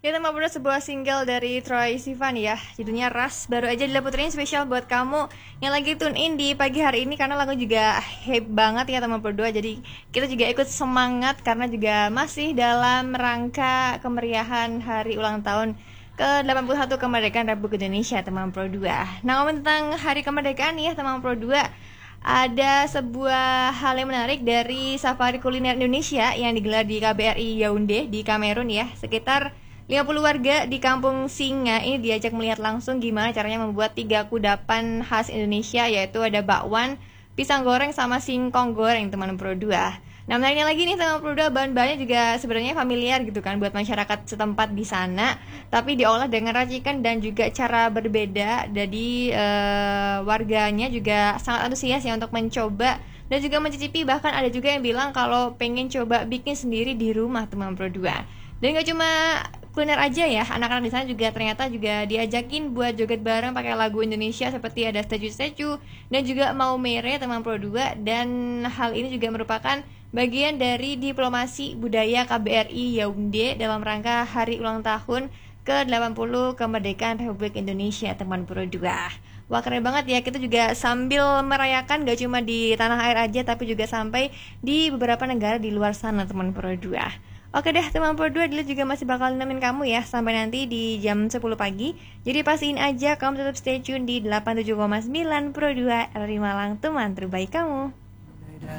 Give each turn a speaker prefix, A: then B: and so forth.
A: Kita mau berdua sebuah single dari Troye Sivan ya, judulnya Ras. Baru aja diputerin spesial buat kamu yang lagi tune in di pagi hari ini, karena lagu juga hype banget ya teman berdua. Jadi kita juga ikut semangat karena juga masih dalam rangka kemeriahan hari ulang tahun ke-81 kemerdekaan Republik Indonesia teman berdua. Nah, ngomong tentang hari kemerdekaan ya teman berdua, ada sebuah hal yang menarik dari safari kuliner Indonesia yang digelar di KBRI Yaounde di Kamerun ya. Sekitar 50 warga di Kampung Singa ini diajak melihat langsung gimana caranya membuat 3 kudapan khas Indonesia, yaitu ada bakwan, pisang goreng, sama singkong goreng teman Pro 2. Nah, menariknya lagi nih teman Pro 2, bahan-bahannya juga sebenarnya familiar gitu kan buat masyarakat setempat di sana, tapi diolah dengan racikan dan juga cara berbeda. Jadi warganya juga sangat antusias ya untuk mencoba dan juga mencicipi. Bahkan ada juga yang bilang kalau pengen coba bikin sendiri di rumah teman Pro 2. Dan gak cuma kuliner aja ya, anak-anak di sana juga ternyata juga diajakin buat joget bareng pakai lagu Indonesia, seperti ada statue-statue dan juga mau mere teman Pro 2. Dan hal ini juga merupakan bagian dari diplomasi budaya KBRI Yaounde dalam rangka hari ulang tahun ke-80 kemerdekaan Republik Indonesia teman Pro 2. Wah, keren banget ya, kita juga sambil merayakan gak cuma di tanah air aja, tapi juga sampai di beberapa negara di luar sana teman Pro 2. Oke deh teman Pro 2, dulu juga masih bakal nemenin kamu ya sampai nanti di jam 10 pagi. Jadi pastiin aja kamu tetap stay tune di 87,9 Pro 2 RRI Malang, teman terbaik kamu.